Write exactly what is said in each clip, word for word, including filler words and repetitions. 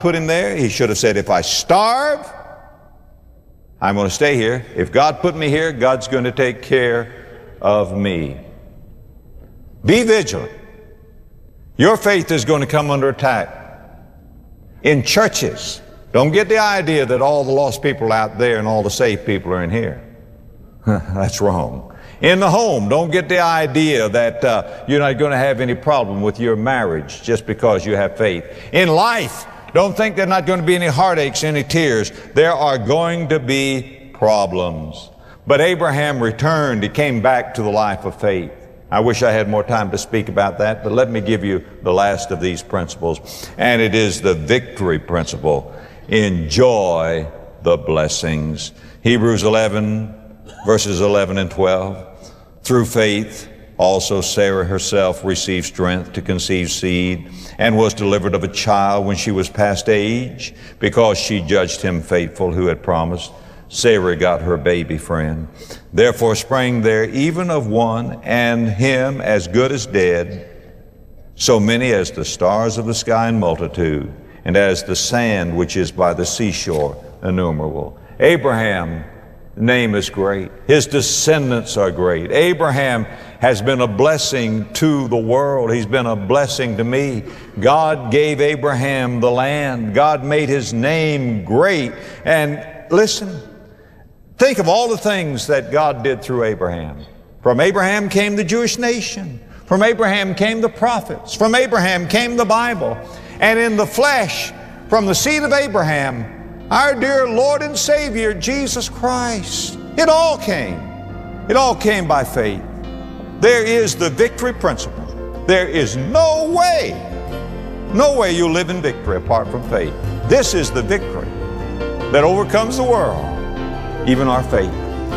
put him there, he should have said, if I starve, I'm going to stay here. If God put me here, God's going to take care of me. Be vigilant. Your faith is going to come under attack. In churches, don't get the idea that all the lost people are out there and all the saved people are in here. That's wrong. In the home, don't get the idea that uh, you're not going to have any problem with your marriage just because you have faith. In life, don't think there's not going to be any heartaches, any tears. There are going to be problems. But Abraham returned. He came back to the life of faith. I wish I had more time to speak about that, but let me give you the last of these principles, and it is the victory principle. Enjoy the blessings. Hebrews eleven, verses eleven and twelve. Through faith, also Sarah herself received strength to conceive seed and was delivered of a child when she was past age, because she judged him faithful who had promised. Sarah got her baby friend. Therefore sprang there even of one, and him as good as dead, so many as the stars of the sky in multitude, and as the sand which is by the seashore innumerable. Abraham, name is great. His descendants are great. Abraham has been a blessing to the world. He's been a blessing to me. God gave Abraham the land. God made his name great. And listen, think of all the things that God did through Abraham. From Abraham came the Jewish nation. From Abraham came the prophets. From Abraham came the Bible. And in the flesh, from the seed of Abraham, our dear Lord and Savior, Jesus Christ. It all came. It all came by faith. There is the victory principle. There is no way, no way you'll live in victory apart from faith. This is the victory that overcomes the world, even our faith.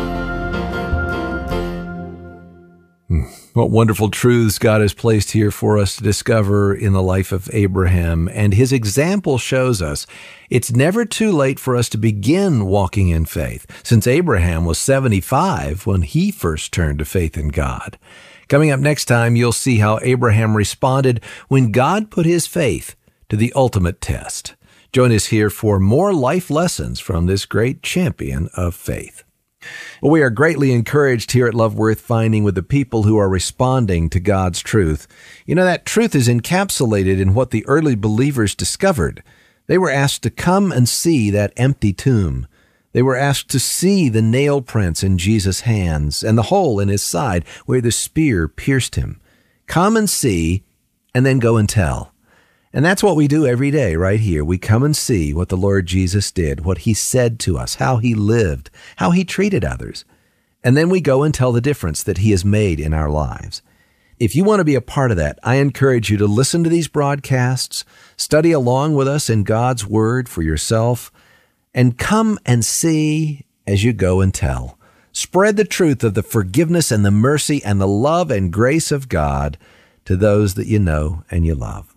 What wonderful truths God has placed here for us to discover in the life of Abraham. And his example shows us it's never too late for us to begin walking in faith, since Abraham was seventy-five when he first turned to faith in God. Coming up next time, you'll see how Abraham responded when God put his faith to the ultimate test. Join us here for more life lessons from this great champion of faith. Well, we are greatly encouraged here at Love Worth Finding with the people who are responding to God's truth. You know, that truth is encapsulated in what the early believers discovered. They were asked to come and see that empty tomb. They were asked to see the nail prints in Jesus' hands and the hole in his side where the spear pierced him. Come and see, and then go and tell. And that's what we do every day right here. We come and see what the Lord Jesus did, what he said to us, how he lived, how he treated others. And then we go and tell the difference that he has made in our lives. If you want to be a part of that, I encourage you to listen to these broadcasts, study along with us in God's Word for yourself, and come and see as you go and tell. Spread the truth of the forgiveness and the mercy and the love and grace of God to those that you know and you love.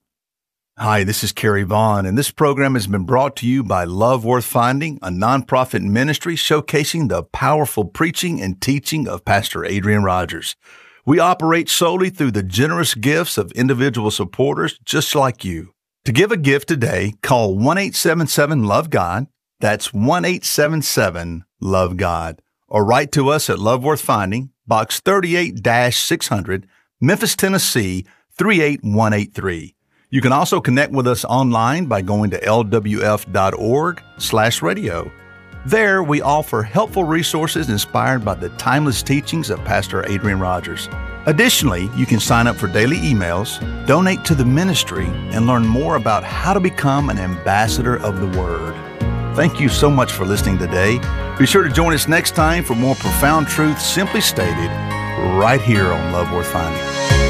Hi, this is Kerry Vaughn, and this program has been brought to you by Love Worth Finding, a nonprofit ministry showcasing the powerful preaching and teaching of Pastor Adrian Rogers. We operate solely through the generous gifts of individual supporters just like you. To give a gift today, call one eight seven seven love God. That's one eight seven seven love God. Or write to us at Love Worth Finding, Box thirty-eight six hundred, Memphis, Tennessee, three eight one eight three. You can also connect with us online by going to L W F dot org slash radio. There, we offer helpful resources inspired by the timeless teachings of Pastor Adrian Rogers. Additionally, you can sign up for daily emails, donate to the ministry, and learn more about how to become an ambassador of the Word. Thank you so much for listening today. Be sure to join us next time for more profound truth simply stated right here on Love Worth Finding.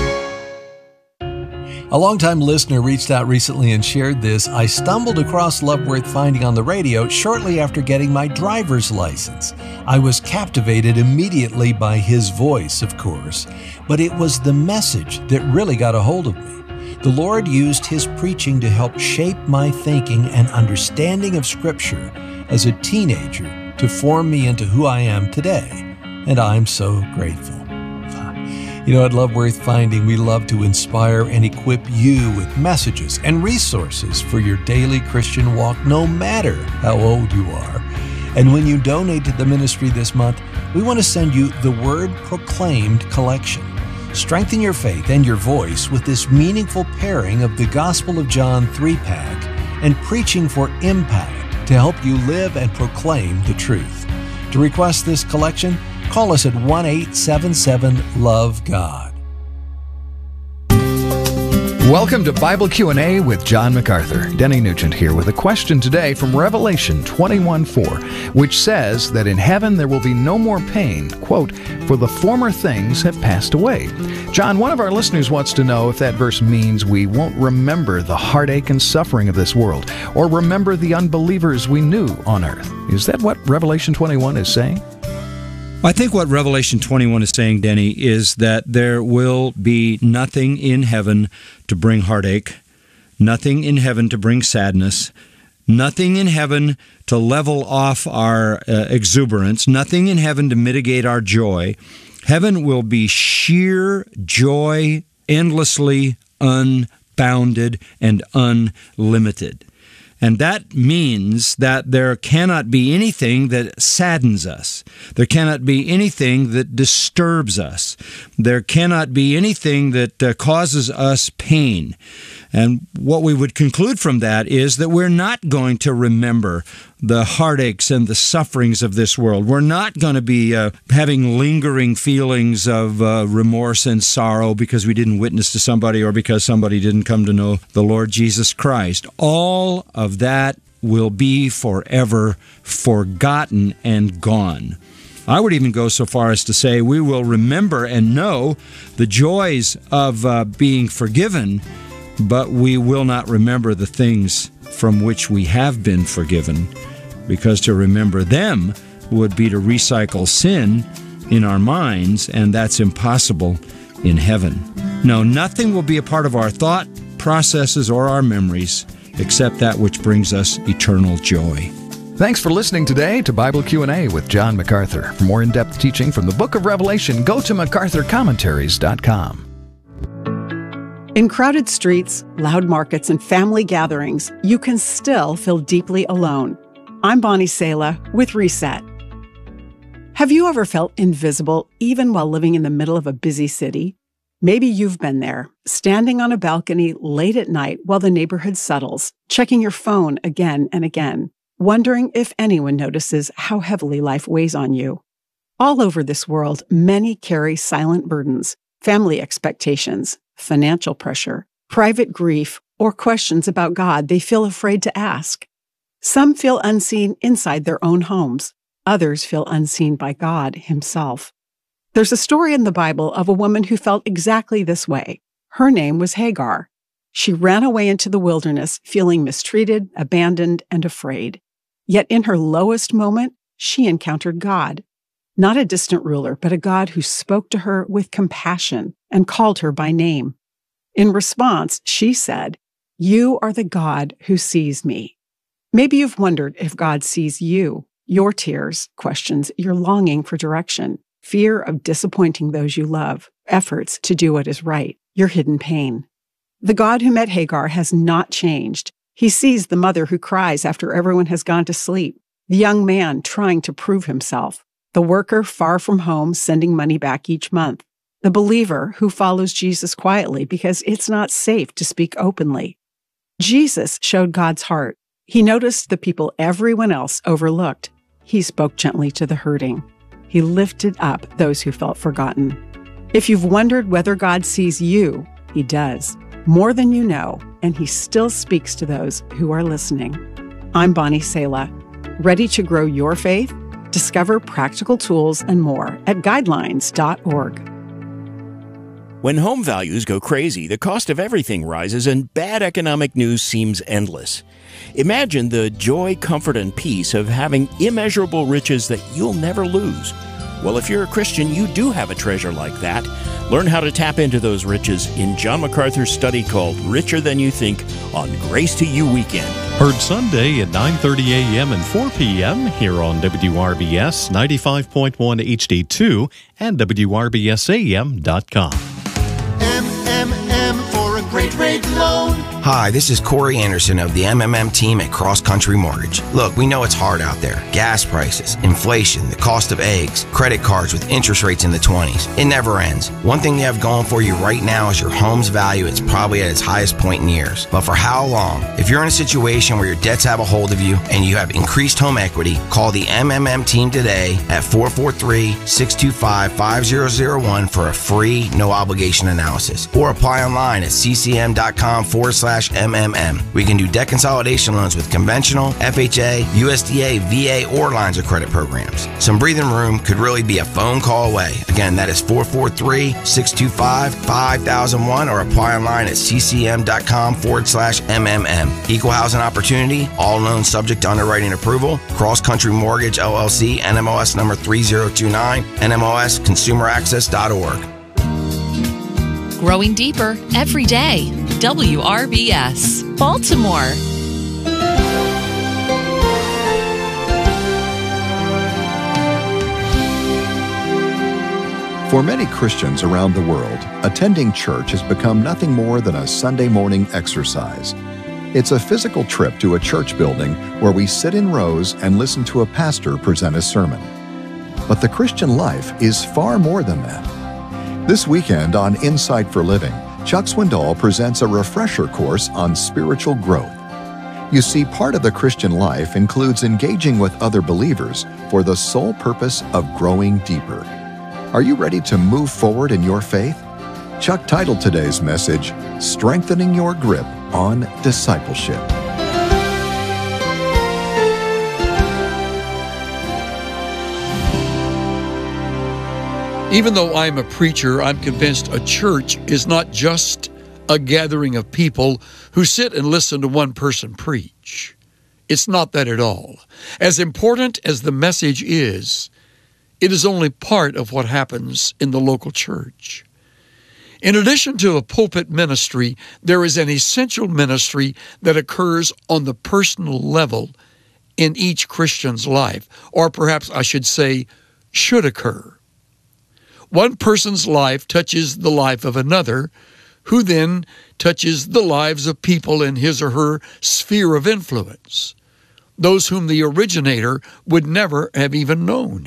A longtime listener reached out recently and shared this. I stumbled across Love Worth Finding on the radio shortly after getting my driver's license. I was captivated immediately by his voice, of course, but it was the message that really got a hold of me. The Lord used his preaching to help shape my thinking and understanding of Scripture as a teenager to form me into who I am today, and I'm so grateful. You know, at Love Worth Finding, we love to inspire and equip you with messages and resources for your daily Christian walk, no matter how old you are. And when you donate to the ministry this month, we want to send you the Word Proclaimed collection. Strengthen your faith and your voice with this meaningful pairing of the Gospel of John three-pack and Preaching for Impact to help you live and proclaim the truth. To request this collection, call us at one eight seven seven love God. Welcome to Bible Q and A with John MacArthur. Denny Nugent here with a question today from Revelation twenty-one four, which says that in heaven there will be no more pain, quote, for the former things have passed away. John, one of our listeners wants to know if that verse means we won't remember the heartache and suffering of this world, or remember the unbelievers we knew on earth. Is that what Revelation twenty-one is saying? I think what Revelation twenty-one is saying, Denny, is that there will be nothing in heaven to bring heartache, nothing in heaven to bring sadness, nothing in heaven to level off our uh, exuberance, nothing in heaven to mitigate our joy. Heaven will be sheer joy, endlessly unbounded and unlimited. And that means that there cannot be anything that saddens us. There cannot be anything that disturbs us. There cannot be anything that uh, causes us pain. And what we would conclude from that is that we're not going to remember the heartaches and the sufferings of this world. We're not going to be uh, having lingering feelings of uh, remorse and sorrow because we didn't witness to somebody or because somebody didn't come to know the Lord Jesus Christ. All of that will be forever forgotten and gone. I would even go so far as to say we will remember and know the joys of uh, being forgiven, but we will not remember the things from which we have been forgiven, because to remember them would be to recycle sin in our minds, and that's impossible in heaven. No, nothing will be a part of our thought processes or our memories except that which brings us eternal joy. Thanks for listening today to Bible Q and A with John MacArthur. For more in-depth teaching from the book of Revelation, go to macarthur commentaries dot com. In crowded streets, loud markets, and family gatherings, you can still feel deeply alone. I'm Bonnie Sala with Reset. Have you ever felt invisible even while living in the middle of a busy city? Maybe you've been there, standing on a balcony late at night while the neighborhood settles, checking your phone again and again, wondering if anyone notices how heavily life weighs on you. All over this world, many carry silent burdens, family expectations, financial pressure, private grief, or questions about God they feel afraid to ask. Some feel unseen inside their own homes. Others feel unseen by God Himself. There's a story in the Bible of a woman who felt exactly this way. Her name was Hagar. She ran away into the wilderness, feeling mistreated, abandoned, and afraid. Yet in her lowest moment, she encountered God. Not a distant ruler, but a God who spoke to her with compassion and called her by name. In response, she said, "You are the God who sees me." Maybe you've wondered if God sees you, your tears, questions, your longing for direction, fear of disappointing those you love, efforts to do what is right, your hidden pain. The God who met Hagar has not changed. He sees the mother who cries after everyone has gone to sleep, the young man trying to prove himself, the worker far from home sending money back each month, the believer who follows Jesus quietly because it's not safe to speak openly. Jesus showed God's heart. He noticed the people everyone else overlooked. He spoke gently to the hurting. He lifted up those who felt forgotten. If you've wondered whether God sees you, He does, more than you know, and He still speaks to those who are listening. I'm Bonnie Sala. Ready to grow your faith? Discover practical tools and more at guidelines dot org. When home values go crazy, the cost of everything rises and bad economic news seems endless. Imagine the joy, comfort, and peace of having immeasurable riches that you'll never lose. Well, if you're a Christian, you do have a treasure like that. Learn how to tap into those riches in John MacArthur's study called Richer Than You Think on Grace to You Weekend. Heard Sunday at nine thirty a.m. and four p.m. here on W R B S ninety-five point one H D two and W R B S A M dot com. M M M for a great rate loan. Hi, this is Corey Anderson of the M M M team at Cross Country Mortgage. Look, we know it's hard out there. Gas prices, inflation, the cost of eggs, credit cards with interest rates in the twenties. It never ends. One thing you have going for you right now is your home's value. It's probably at its highest point in years. But for how long? If you're in a situation where your debts have a hold of you and you have increased home equity, call the M M M team today at four four three, six two five, five zero zero one for a free, no obligation analysis. Or apply online at ccm.com forward slash M M M. We can do debt consolidation loans with conventional, F H A, U S D A, V A, or lines of credit programs. Some breathing room could really be a phone call away. Again, that is four four three, six two five, five thousand one or apply online at ccm.com forward slash MMM. Equal housing opportunity, all loans subject to underwriting approval. Cross Country Mortgage, L L C, N M O S number three zero two nine, N M O S consumer access dot org. Growing deeper every day. W R B S, Baltimore. For many Christians around the world, attending church has become nothing more than a Sunday morning exercise. It's a physical trip to a church building where we sit in rows and listen to a pastor present a sermon. But the Christian life is far more than that. This weekend on Insight for Living, Chuck Swindoll presents a refresher course on spiritual growth. You see, part of the Christian life includes engaging with other believers for the sole purpose of growing deeper. Are you ready to move forward in your faith? Chuck titled today's message, Strengthening Your Grip on Discipleship. Even though I'm a preacher, I'm convinced a church is not just a gathering of people who sit and listen to one person preach. It's not that at all. As important as the message is, it is only part of what happens in the local church. In addition to a pulpit ministry, there is an essential ministry that occurs on the personal level in each Christian's life, or perhaps I should say, should occur. One person's life touches the life of another, who then touches the lives of people in his or her sphere of influence, those whom the originator would never have even known.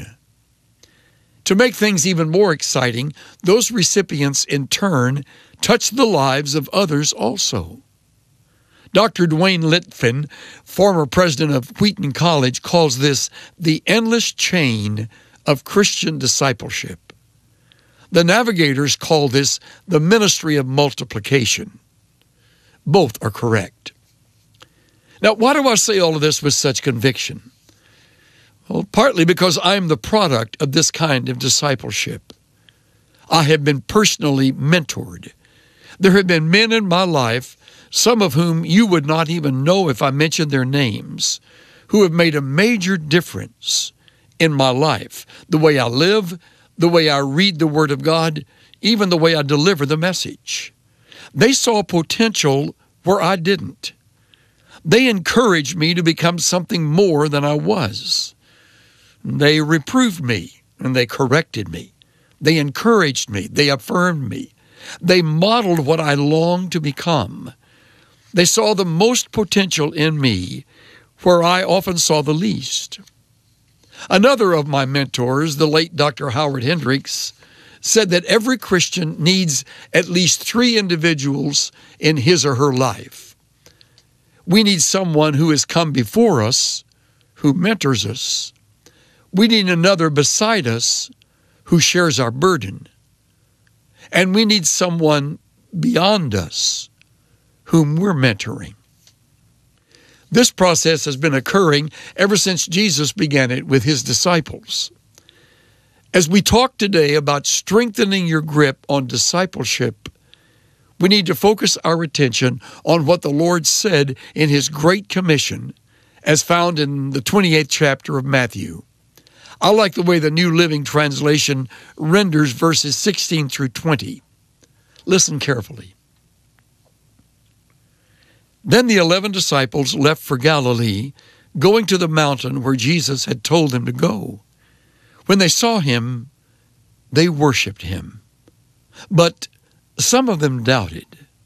To make things even more exciting, those recipients in turn touch the lives of others also. Doctor Dwayne Litfin, former president of Wheaton College, calls this the endless chain of Christian discipleship. The Navigators call this the ministry of multiplication. Both are correct. Now, why do I say all of this with such conviction? Well, partly because I'm the product of this kind of discipleship. I have been personally mentored. There have been men in my life, some of whom you would not even know if I mentioned their names, who have made a major difference in my life, the way I live, the way I read the Word of God, even the way I deliver the message. They saw potential where I didn't. They encouraged me to become something more than I was. They reproved me and they corrected me. They encouraged me. They affirmed me. They modeled what I longed to become. They saw the most potential in me where I often saw the least. Another of my mentors, the late Doctor Howard Hendricks, said that every Christian needs at least three individuals in his or her life. We need someone who has come before us, who mentors us. We need another beside us who shares our burden. And we need someone beyond us whom we're mentoring. This process has been occurring ever since Jesus began it with his disciples. As we talk today about strengthening your grip on discipleship, we need to focus our attention on what the Lord said in his Great Commission, as found in the twenty-eighth chapter of Matthew. I like the way the New Living Translation renders verses sixteen through twenty. Listen carefully. Then the eleven disciples left for Galilee, going to the mountain where Jesus had told them to go. When they saw him, they worshipped him, but some of them doubted.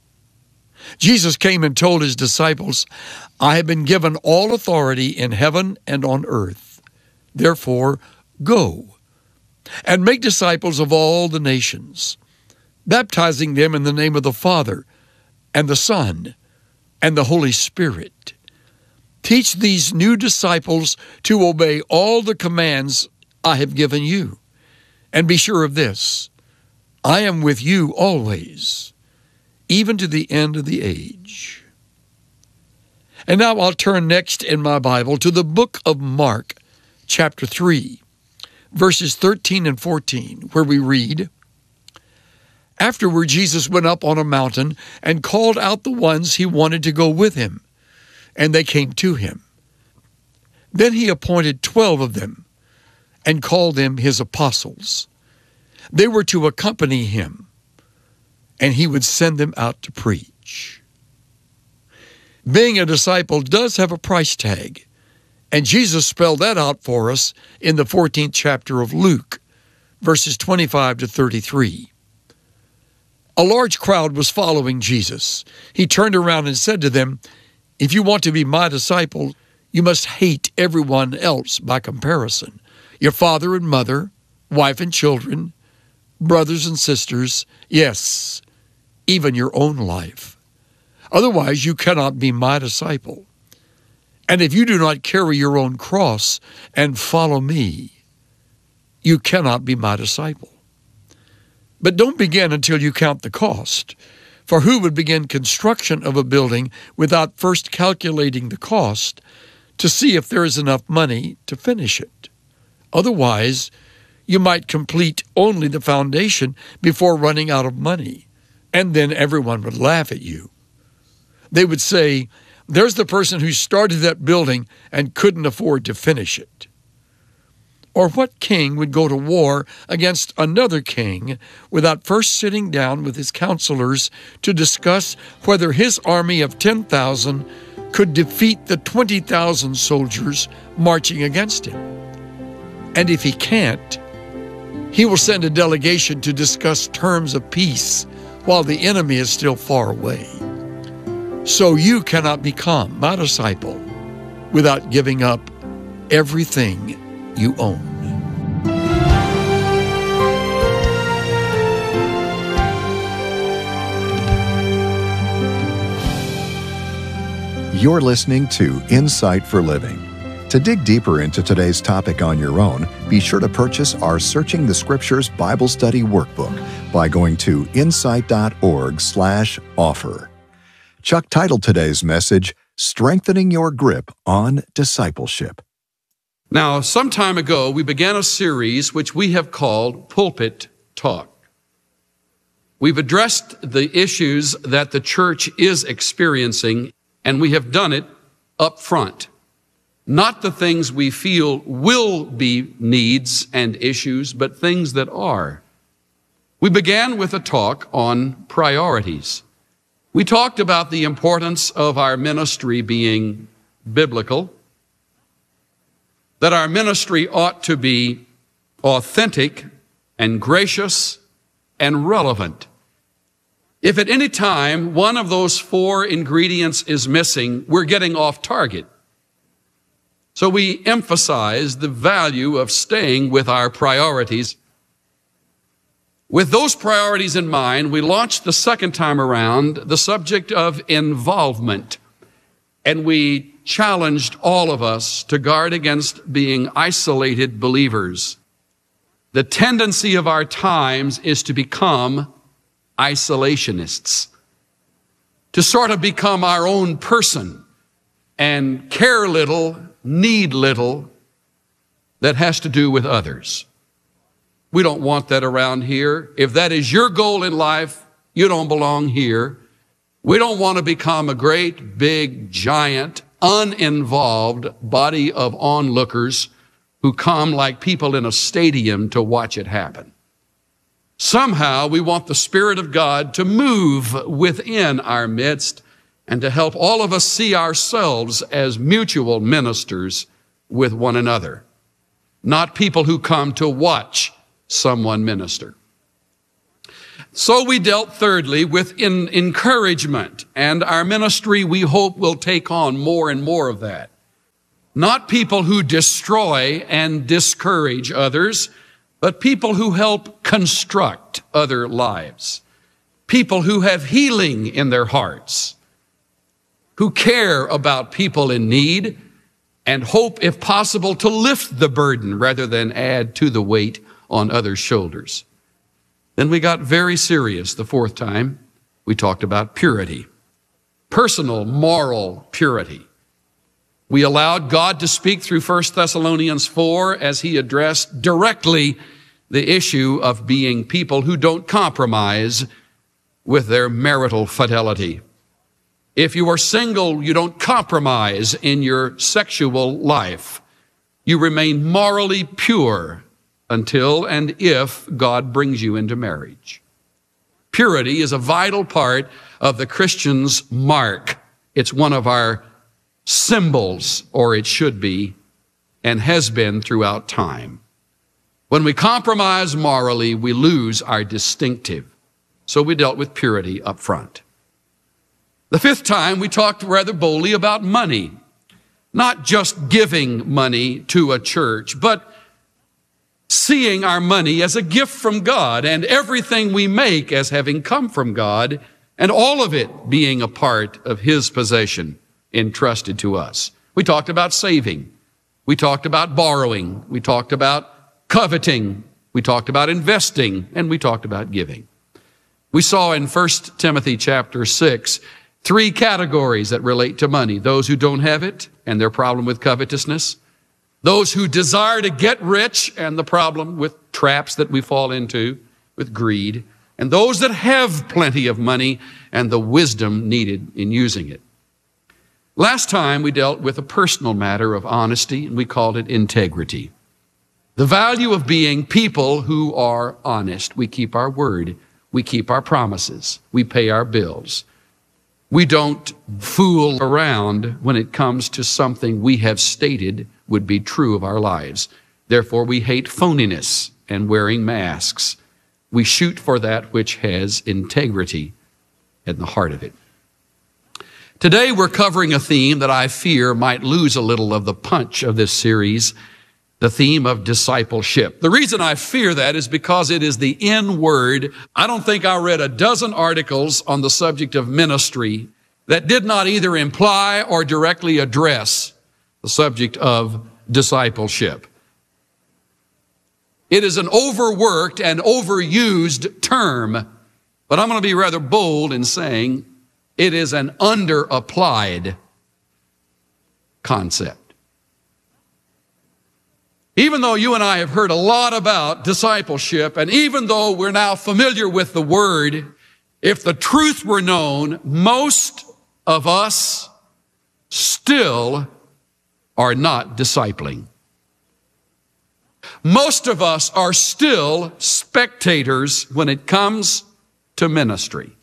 Jesus came and told his disciples, I have been given all authority in heaven and on earth. Therefore, go and make disciples of all the nations, baptizing them in the name of the Father and the Son and the Holy Spirit. Teach these new disciples to obey all the commands I have given you. And be sure of this, I am with you always, even to the end of the age. And now I'll turn next in my Bible to the book of Mark, chapter three, verses thirteen and fourteen, where we read, Afterward Jesus went up on a mountain and called out the ones he wanted to go with him, and they came to him. Then he appointed twelve of them and called them his apostles. They were to accompany him, and he would send them out to preach. Being a disciple does have a price tag, and Jesus spelled that out for us in the fourteenth chapter of Luke, verses twenty-five to thirty-three. A large crowd was following Jesus. He turned around and said to them, If you want to be my disciple, you must hate everyone else by comparison. Your father and mother, wife and children, brothers and sisters, yes, even your own life. Otherwise, you cannot be my disciple. And if you do not carry your own cross and follow me, you cannot be my disciple. But don't begin until you count the cost. For who would begin construction of a building without first calculating the cost to see if there is enough money to finish it? Otherwise, you might complete only the foundation before running out of money, and then everyone would laugh at you. They would say, there's the person who started that building and couldn't afford to finish it. Or what king would go to war against another king without first sitting down with his counselors to discuss whether his army of ten thousand could defeat the twenty thousand soldiers marching against him? And if he can't, he will send a delegation to discuss terms of peace while the enemy is still far away. So you cannot become my disciple without giving up everything you own. You're listening to Insight for Living. To dig deeper into today's topic on your own, be sure to purchase our Searching the Scriptures Bible Study Workbook by going to insight.org slash offer. Chuck titled today's message, Strengthening Your Grip on Discipleship. Now, some time ago, we began a series which we have called Pulpit Talk. We've addressed the issues that the church is experiencing, and we have done it up front. Not the things we feel will be needs and issues, but things that are. We began with a talk on priorities. We talked about the importance of our ministry being biblical, that our ministry ought to be authentic and gracious and relevant. If at any time one of those four ingredients is missing, we're getting off target. So we emphasize the value of staying with our priorities. With those priorities in mind, we launched the second time around the subject of involvement. And we challenged all of us to guard against being isolated believers. The tendency of our times is to become isolationists, to sort of become our own person and care little, need little that has to do with others. We don't want that around here. If that is your goal in life, you don't belong here. We don't want to become a great, big, giant, uninvolved body of onlookers who come like people in a stadium to watch it happen. Somehow we want the Spirit of God to move within our midst and to help all of us see ourselves as mutual ministers with one another, not people who come to watch someone minister. So we dealt thirdly with in encouragement, and our ministry, we hope, will take on more and more of that. Not people who destroy and discourage others, but people who help construct other lives. People who have healing in their hearts, who care about people in need, and hope, if possible, to lift the burden rather than add to the weight on others' shoulders. Then we got very serious the fourth time. We talked about purity, personal moral purity. We allowed God to speak through First Thessalonians four as he addressed directly the issue of being people who don't compromise with their marital fidelity. If you are single, you don't compromise in your sexual life. You remain morally pure until and if God brings you into marriage. Purity is a vital part of the Christian's mark. It's one of our symbols, or it should be, and has been throughout time. When we compromise morally, we lose our distinctive. So we dealt with purity up front. The fifth time, we talked rather boldly about money. Not just giving money to a church, but seeing our money as a gift from God and everything we make as having come from God, and all of it being a part of His possession entrusted to us. We talked about saving. We talked about borrowing. We talked about coveting. We talked about investing, and we talked about giving. We saw in First Timothy chapter six three categories that relate to money: those who don't have it and their problem with covetousness, those who desire to get rich and the problem with traps that we fall into with greed, and those that have plenty of money and the wisdom needed in using it. Last time we dealt with a personal matter of honesty, and we called it integrity. The value of being people who are honest. We keep our word. We keep our promises. We pay our bills. We don't fool around when it comes to something we have stated would be true of our lives. Therefore, we hate phoniness and wearing masks. We shoot for that which has integrity in the heart of it. Today, we're covering a theme that I fear might lose a little of the punch of this series, the theme of discipleship. The reason I fear that is because it is the N word. I don't think I read a dozen articles on the subject of ministry that did not either imply or directly address the subject of discipleship. It is an overworked and overused term, but I'm going to be rather bold in saying it is an underapplied concept. Even though you and I have heard a lot about discipleship, and even though we're now familiar with the word, if the truth were known, most of us still are not discipling. Most of us are still spectators when it comes to ministry.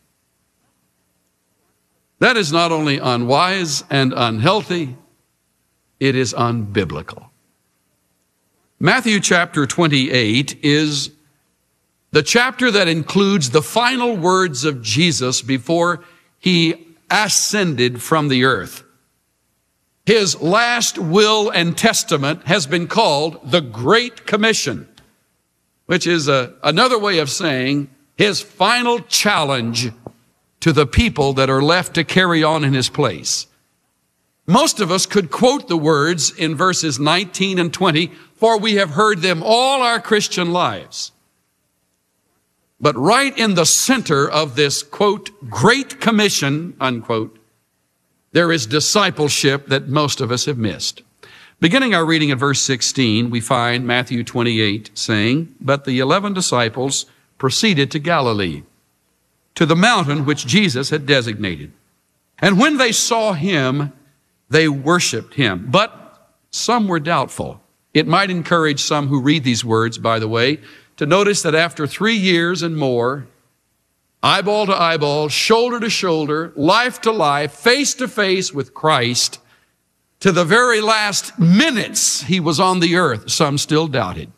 That is not only unwise and unhealthy, it is unbiblical. Matthew chapter twenty-eight is the chapter that includes the final words of Jesus before he ascended from the earth. His last will and testament has been called the Great Commission, which is a, another way of saying his final challenge to the people that are left to carry on in his place. Most of us could quote the words in verses nineteen and twenty, for we have heard them all our Christian lives. But right in the center of this, quote, Great Commission, unquote, there is discipleship that most of us have missed. Beginning our reading at verse sixteen, we find Matthew twenty-eight saying, But the eleven disciples proceeded to Galilee, to the mountain which Jesus had designated. And when they saw him, they worshiped him. But some were doubtful. It might encourage some who read these words, by the way, to notice that after three years and more, eyeball to eyeball, shoulder to shoulder, life to life, face to face with Christ, to the very last minutes he was on the earth, some still doubted.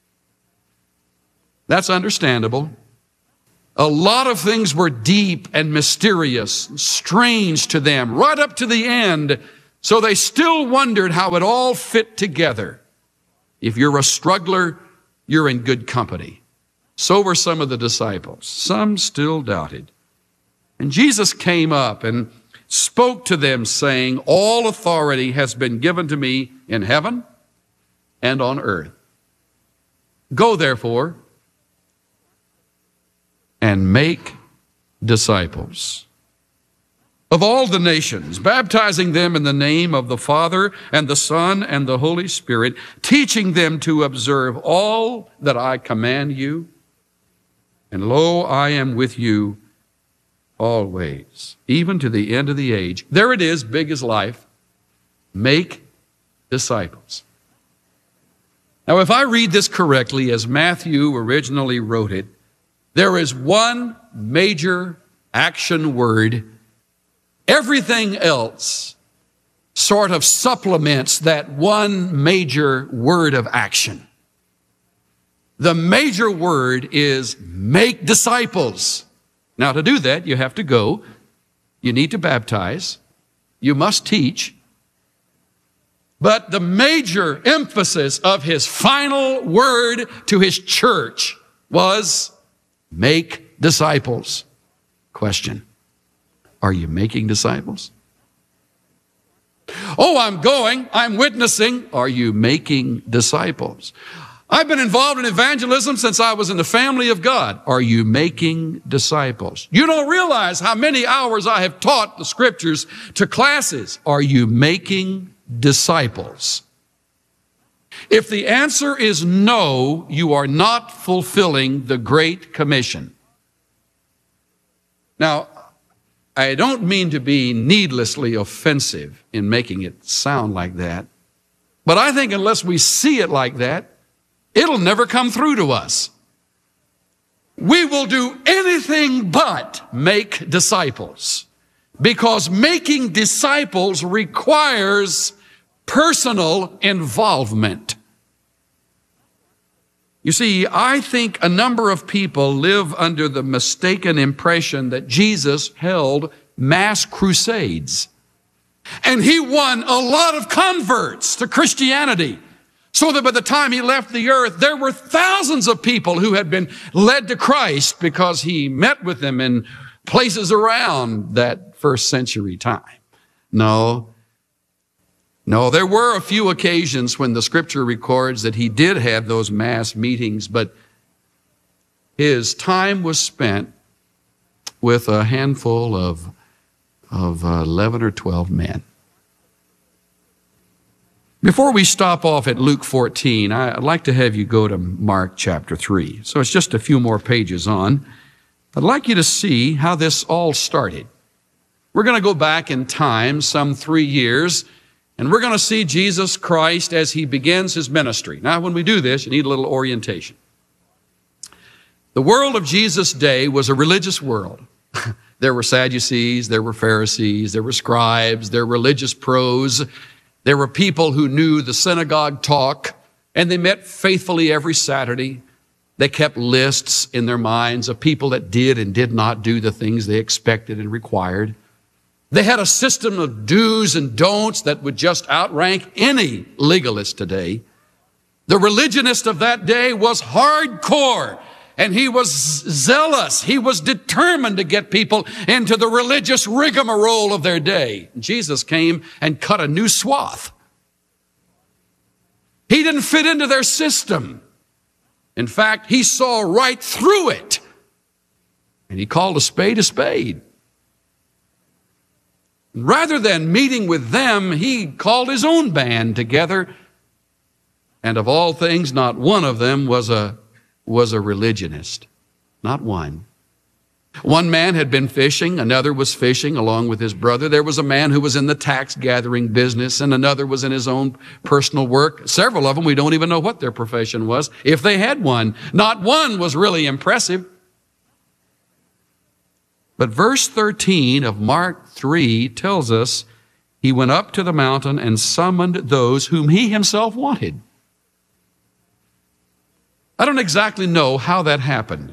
That's understandable. A lot of things were deep and mysterious, strange to them, right up to the end, so they still wondered how it all fit together. If you're a struggler, you're in good company. So were some of the disciples. Some still doubted. And Jesus came up and spoke to them, saying, all authority has been given to me in heaven and on earth. Go, therefore, and make disciples of all the nations, baptizing them in the name of the Father and the Son and the Holy Spirit, teaching them to observe all that I command you. And lo, I am with you always, even to the end of the age. There it is, big as life. Make disciples. Now, if I read this correctly, as Matthew originally wrote it, there is one major action word. Everything else sort of supplements that one major word of action. The major word is make disciples. Now, to do that, you have to go. You need to baptize. You must teach. But the major emphasis of his final word to his church was make disciples. Question: are you making disciples? Oh, I'm going, I'm witnessing. Are you making disciples? I've been involved in evangelism since I was in the family of God. Are you making disciples? You don't realize how many hours I have taught the scriptures to classes. Are you making disciples? If the answer is no, you are not fulfilling the Great Commission. Now, I don't mean to be needlessly offensive in making it sound like that, but I think unless we see it like that, it'll never come through to us. We will do anything but make disciples, because making disciples requires personal involvement. You see, I think a number of people live under the mistaken impression that Jesus held mass crusades, and he won a lot of converts to Christianity, so that by the time he left the earth, there were thousands of people who had been led to Christ because he met with them in places around that first century time. No, no, there were a few occasions when the scripture records that he did have those mass meetings, but his time was spent with a handful of, of uh, eleven or twelve men. Before we stop off at Luke fourteen, I'd like to have you go to Mark chapter three. So it's just a few more pages on. I'd like you to see how this all started. We're going to go back in time some three years, and we're going to see Jesus Christ as he begins his ministry. Now, when we do this, you need a little orientation. The world of Jesus' day was a religious world. There were Sadducees, there were Pharisees, there were scribes, there were religious pros. There were people who knew the synagogue talk, and they met faithfully every Saturday. They kept lists in their minds of people that did and did not do the things they expected and required. They had a system of do's and don'ts that would just outrank any legalist today. The religionist of that day was hardcore, and he was zealous. He was determined to get people into the religious rigmarole of their day. Jesus came and cut a new swath. He didn't fit into their system. In fact, he saw right through it, and he called a spade a spade. Rather than meeting with them, he called his own band together, and of all things, not one of them was a was a religionist. Not one. One man had been fishing, another was fishing along with his brother. There was a man who was in the tax gathering business, and another was in his own personal work. Several of them, we don't even know what their profession was, if they had one. Not one was really impressive. But verse thirteen of Mark three tells us he went up to the mountain and summoned those whom he himself wanted. I don't exactly know how that happened.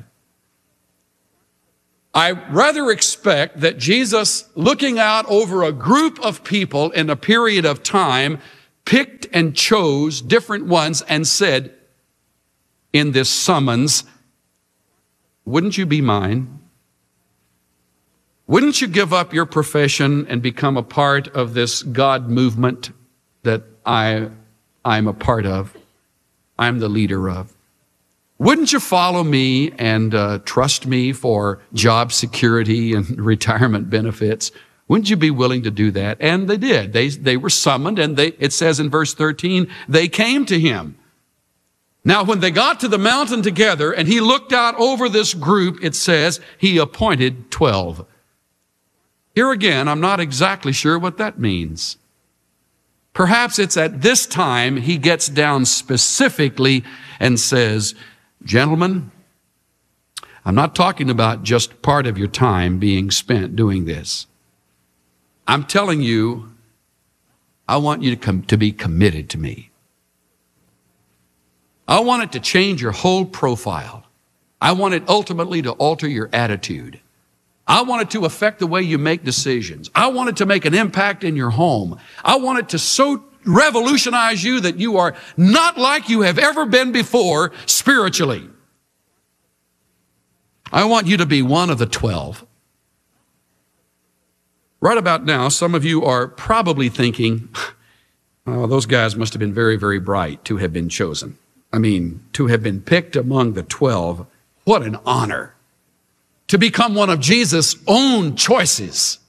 I rather expect that Jesus, looking out over a group of people in a period of time, picked and chose different ones and said in this summons, wouldn't you be mine? Wouldn't you give up your profession and become a part of this God movement that I, I'm a part of, I'm the leader of? Wouldn't you follow me and uh, trust me for job security and retirement benefits? Wouldn't you be willing to do that? And they did. They, they were summoned, and they, it says in verse thirteen, they came to him. Now, when they got to the mountain together and he looked out over this group, it says he appointed twelve. Here again, I'm not exactly sure what that means. Perhaps it's at this time he gets down specifically and says, gentlemen, I'm not talking about just part of your time being spent doing this. I'm telling you, I want you to come to be committed to me. I want it to change your whole profile. I want it ultimately to alter your attitude. I want it to affect the way you make decisions. I want it to make an impact in your home. I want it to so revolutionize you that you are not like you have ever been before spiritually. I want you to be one of the twelve. Right about now, some of you are probably thinking, oh, those guys must have been very, very bright to have been chosen. I mean, to have been picked among the twelve, what an honor. To become one of Jesus' own choices.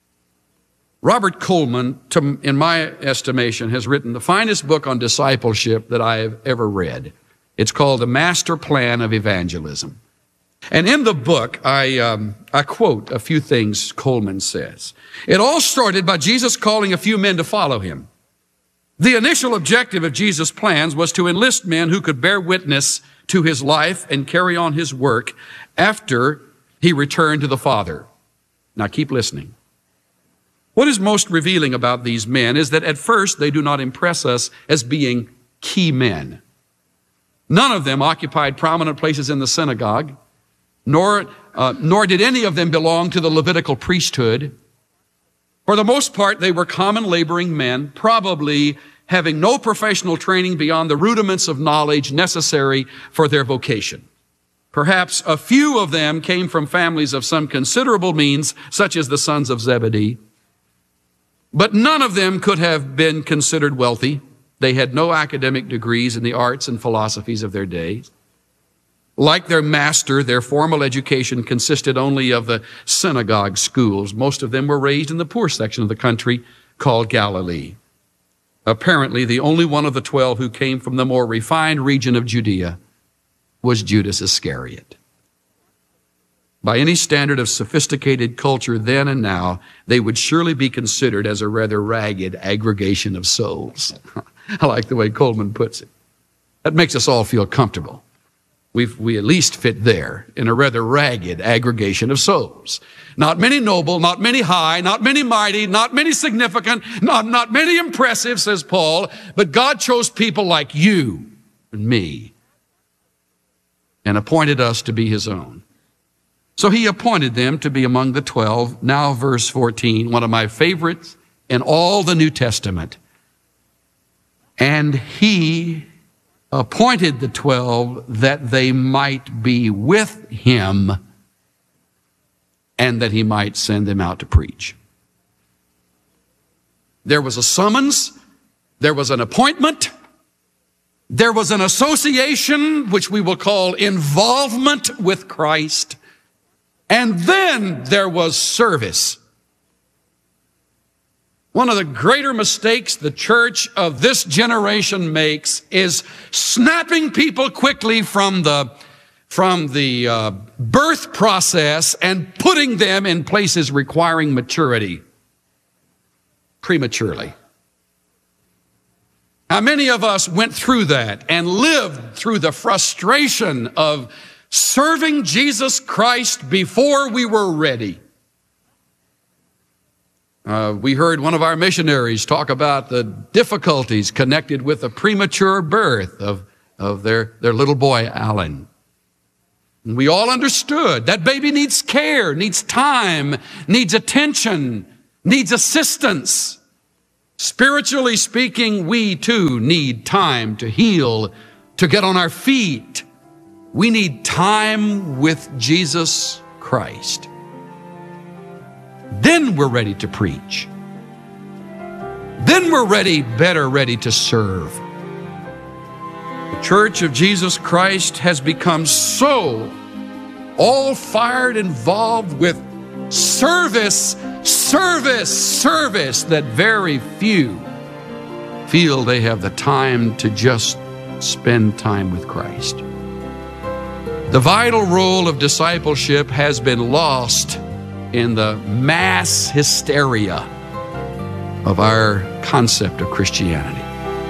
Robert Coleman, to, in my estimation, has written the finest book on discipleship that I have ever read. It's called The Master Plan of Evangelism. And in the book, I, um, I quote a few things Coleman says. It all started by Jesus calling a few men to follow him. The initial objective of Jesus' plans was to enlist men who could bear witness to his life and carry on his work after he returned to the Father. Now keep listening. What is most revealing about these men is that at first they do not impress us as being key men. None of them occupied prominent places in the synagogue, nor, uh, nor did any of them belong to the Levitical priesthood. For the most part, they were common laboring men, probably having no professional training beyond the rudiments of knowledge necessary for their vocation. Perhaps a few of them came from families of some considerable means, such as the sons of Zebedee. But none of them could have been considered wealthy. They had no academic degrees in the arts and philosophies of their days. Like their master, their formal education consisted only of the synagogue schools. Most of them were raised in the poor section of the country called Galilee. Apparently, the only one of the twelve who came from the more refined region of Judea was Judas Iscariot. By any standard of sophisticated culture then and now, they would surely be considered as a rather ragged aggregation of souls. I like the way Coleman puts it. That makes us all feel comfortable. We've, we at least fit there in a rather ragged aggregation of souls. Not many noble, not many high, not many mighty, not many significant, not, not many impressive, says Paul, but God chose people like you and me and appointed us to be his own. So he appointed them to be among the twelve. Now verse fourteen, one of my favorites in all the New Testament. And he appointed the twelve that they might be with him and that he might send them out to preach. There was a summons. There was an appointment. There was an association, which we will call involvement with Christ. And then there was service. One of the greater mistakes the church of this generation makes is snapping people quickly from the, from the uh, birth process and putting them in places requiring maturity prematurely. How many of us went through that and lived through the frustration of serving Jesus Christ before we were ready? Uh, we heard one of our missionaries talk about the difficulties connected with the premature birth of, of their, their little boy, Alan. And we all understood that baby needs care, needs time, needs attention, needs assistance. Spiritually speaking, we too need time to heal, to get on our feet. We need time with Jesus Christ. Then we're ready to preach. Then we're ready, better ready to serve. The Church of Jesus Christ has become so all-fired involved with service, service, service that very few feel they have the time to just spend time with Christ. The vital role of discipleship has been lost in the mass hysteria of our concept of Christianity.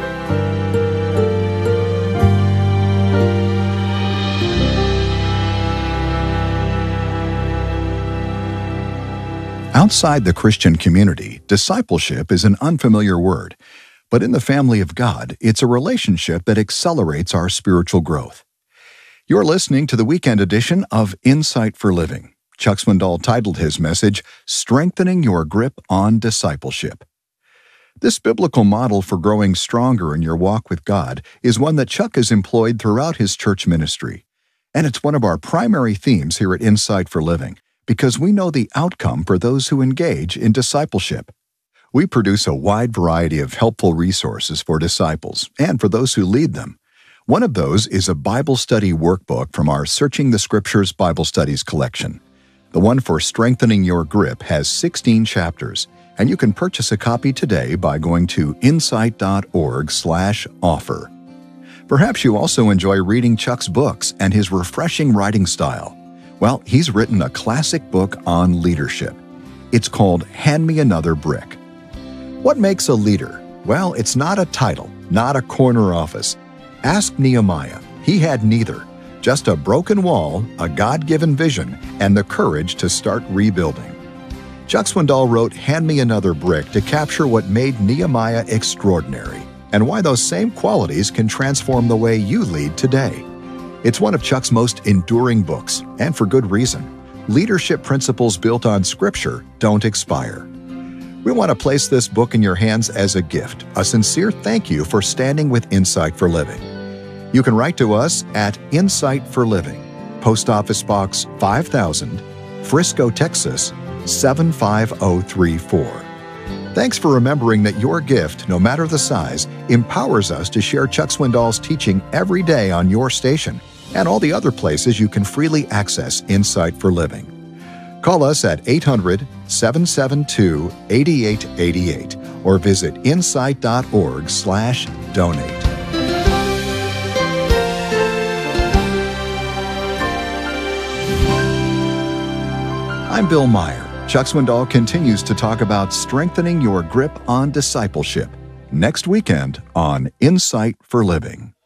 Outside the Christian community, discipleship is an unfamiliar word, but in the family of God, it's a relationship that accelerates our spiritual growth. You're listening to the weekend edition of Insight for Living. Chuck Swindoll titled his message, Strengthening Your Grip on Discipleship. This biblical model for growing stronger in your walk with God is one that Chuck has employed throughout his church ministry. And it's one of our primary themes here at Insight for Living, because we know the outcome for those who engage in discipleship. We produce a wide variety of helpful resources for disciples and for those who lead them. One of those is a Bible study workbook from our Searching the Scriptures Bible Studies collection. The one for Strengthening Your Grip has sixteen chapters, and you can purchase a copy today by going to insight.org slash offer. Perhaps you also enjoy reading Chuck's books and his refreshing writing style. Well, he's written a classic book on leadership. It's called Hand Me Another Brick. What makes a leader? Well, it's not a title, not a corner office. Ask Nehemiah. He had neither. Just a broken wall, a God-given vision, and the courage to start rebuilding. Chuck Swindoll wrote Hand Me Another Brick to capture what made Nehemiah extraordinary and why those same qualities can transform the way you lead today. It's one of Chuck's most enduring books, and for good reason. Leadership principles built on Scripture don't expire. We want to place this book in your hands as a gift, a sincere thank you for standing with Insight for Living. You can write to us at Insight for Living, Post Office Box five thousand, Frisco, Texas seven five zero three four. Thanks for remembering that your gift, no matter the size, empowers us to share Chuck Swindoll's teaching every day on your station and all the other places you can freely access Insight for Living. Call us at eight hundred, seven seven two, eight eight eight eight or visit insight.org slash donate. I'm Bill Meyer. Chuck Swindoll continues to talk about strengthening your grip on discipleship next weekend on Insight for Living.